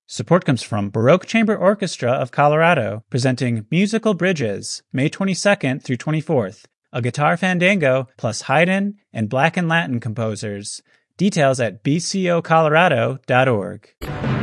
Support comes from Baroque Chamber Orchestra of Colorado, presenting Musical Bridges, May 22nd through 24th, a guitar fandango plus Haydn and Black and Latin composers. Details at bcocolorado.org.